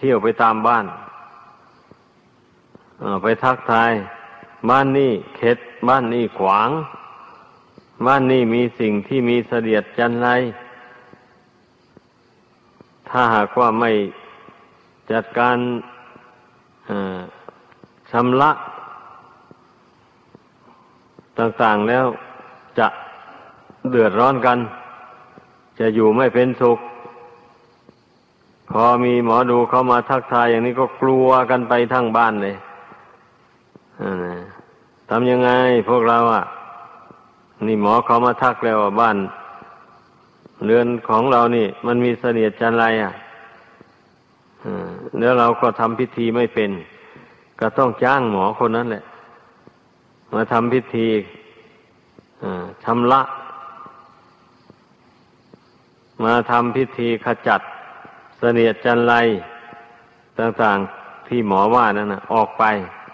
ที่ยวไปตามบ้านไปทักทายบ้านนี้เข็ดบ้านนี้ขวางบ้านนี้มีสิ่งที่มีเสนียดจันไรถ้าหากว่าไม่จัดการชำระต่างๆแล้วจะเดือดร้อนกันจะอยู่ไม่เป็นสุขพอมีหมอดูเข้ามาทักทายอย่างนี้ก็กลัวกันไปทั้งบ้านเลยทำยังไงพวกเรานี่หมอเขามาทักแล้วว่าบ้านเรือนของเรานี่มันมีเสนียดจันไรแล้วเราก็ทำพิธีไม่เป็นก็ต้องจ้างหมอคนนั้นแหละมาทำพิธีชำระมาทำพิธีขจัดเสนียดจันไรต่างๆที่หมอว่านั่นออกไป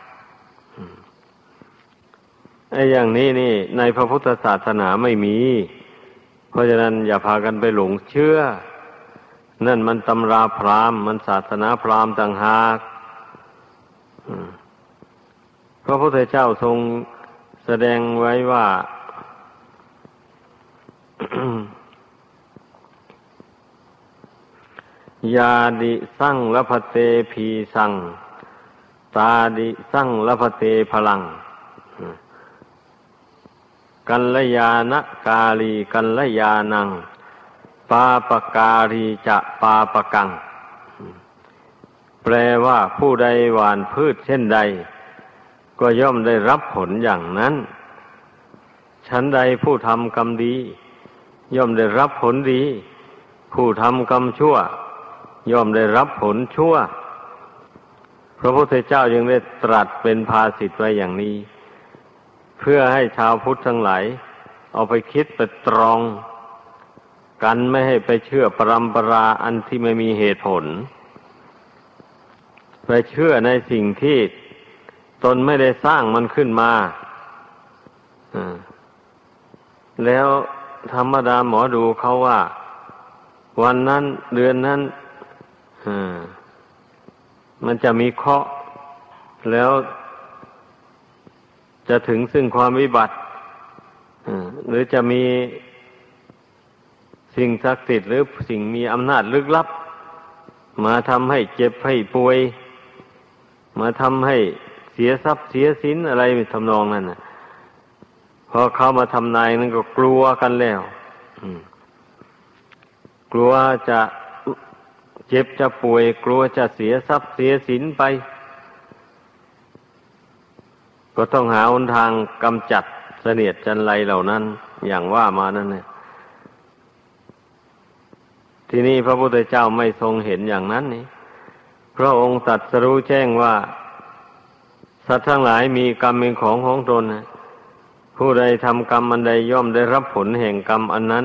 ไอ้อย่างนี้นี่ในพระพุทธศาสนาไม่มีเพราะฉะนั้นอย่าพากันไปหลงเชื่อนั่นมันตำราพราหมณ์มันศาสนาพราหมณ์ต่างหากพระพุทธเจ้าทรงแสดงไว้ว่า ยาดิสั่งละพะเตพีสังตาดิสั่งละพะเตพลังกัลยาณกาลีกัลยาณังปาปการีจะปาปกังแปลว่าผู้ใดหว่านพืชเช่นใดก็ย่อมได้รับผลอย่างนั้นฉันใดผู้ทำกรรมดีย่อมได้รับผลดีผู้ทำกรรมชั่วย่อมได้รับผลชั่วพระพุทธเจ้ายังได้ตรัสเป็นภาษิตไว้อย่างนี้เพื่อให้ชาวพุทธทั้งหลายเอาไปคิดไปตรองกันไม่ให้ไปเชื่อปรัมปราอันที่ไม่มีเหตุผลไปเชื่อในสิ่งที่ตนไม่ได้สร้างมันขึ้นมาแล้วธรรมดาหมอดูเขาว่าวันนั้นเดือนนั้นมันจะมีเคราะห์แล้วจะถึงซึ่งความวิบัติหรือจะมีสิ่งศักดิ์สิทธิ์หรือสิ่งมีอำนาจลึกลับมาทำให้เจ็บให้ป่วยมาทำให้เสียทรัพย์เสียสินอะไรทำนองนั้นพอเขามาทำนายนั้นก็กลัวกันแล้วกลัวจะเจ็บจะป่วยกลัวจะเสียทรัพย์เสียสินไปก็ต้องหาหนทางกำจัดเสนียดจันไรเหล่านั้นอย่างว่ามานั่นเนี่ยที่นี่พระพุทธเจ้าไม่ทรงเห็นอย่างนั้นนี่พระองค์ตรัสรู้แจ้งว่าสัตว์ทั้งหลายมีกรรมเป็นของตนผู้ใดทำกรรมอันใดย่อมได้รับผลแห่งกรรมอันนั้น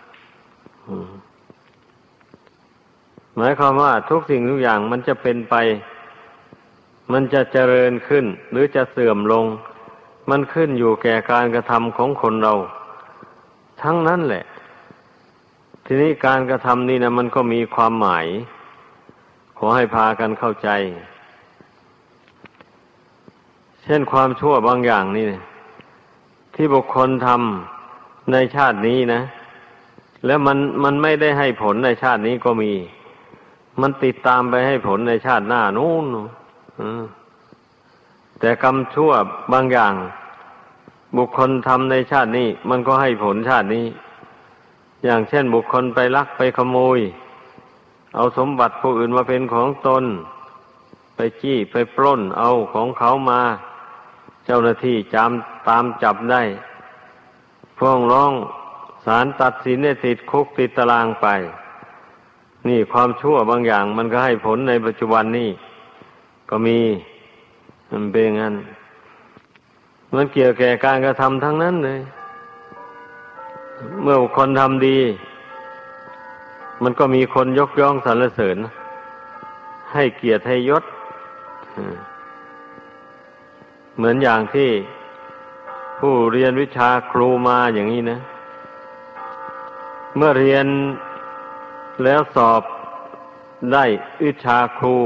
หมายความว่าทุกสิ่งทุกอย่างมันจะเป็นไปมันจะเจริญขึ้นหรือจะเสื่อมลงมันขึ้นอยู่แก่การกระทำของคนเราทั้งนั้นแหละทีนี้การกระทำนี่นะมันก็มีความหมายขอให้พากันเข้าใจเช่นความชั่วบางอย่างนี่ที่บุคคลทำในชาตินี้นะแล้วมันไม่ได้ให้ผลในชาตินี้ก็มีมันติดตามไปให้ผลในชาติหน้านู้นแต่กรรมชั่วบางอย่างบุคคลทำในชาตินี้มันก็ให้ผลชาตินี้อย่างเช่นบุคคลไปลักไปขโมยเอาสมบัติผู้อื่นมาเป็นของตนไปจี้ไปปล้นเอาของเขามาเจ้าหน้าที่ตามจับได้ฟ้องร้องศาลตัดสินให้ติดคุกติดตารางไปนี่ความชั่วบางอย่างมันก็ให้ผลในปัจจุบันนี้ก็มีมันเป็นงั้นมันเกี่ยวแก่การกระทำทั้งนั้นเลยเมื่อบุคคลทำดีมันก็มีคนยกย่องสรรเสริญให้เกียรติให้ยศเหมือนอย่างที่ผู้เรียนวิชาครูมาอย่างนี้นะเมื่อเรียนแล้วสอบได้วิชาครู